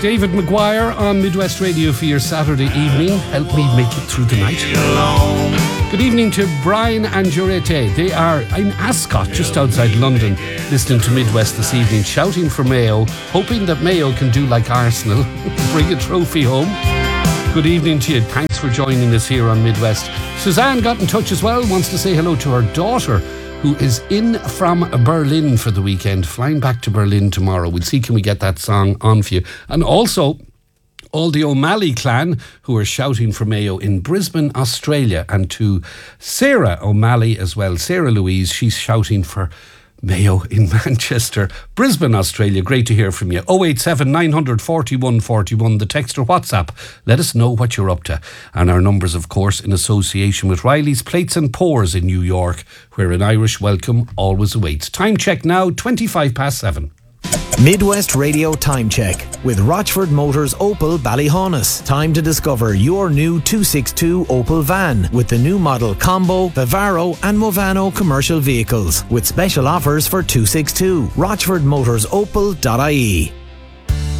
David Maguire on Midwest Radio for your Saturday evening. Help me make it through the night. Good evening to Brian and Jurete. They are in Ascot, just outside London, listening to Midwest this evening, shouting for Mayo, hoping that Mayo can do like Arsenal, bring a trophy home. Good evening to you. Thanks for joining us here on Midwest. Suzanne got in touch as well, wants to say hello to her daughter, who is in from Berlin for the weekend, flying back to Berlin tomorrow. We'll see, can we get that song on for you. And also, all the O'Malley clan who are shouting for Mayo in Brisbane, Australia. And to Sarah O'Malley as well, Sarah Louise, she's shouting for Mayo in Manchester, Brisbane, Australia. Great to hear from you. 087 941 41, the text or WhatsApp. Let us know what you're up to. And our numbers, of course, in association with Riley's Plates and Pours in New York, where an Irish welcome always awaits. Time check now, 7:25. Midwest Radio Time Check with Rochford Motors Opel Ballyhaunis. Time to discover your new 262 Opel van with the new model Combo, Vivaro and Movano commercial vehicles with special offers for 262. RochfordMotorsOpel.ie.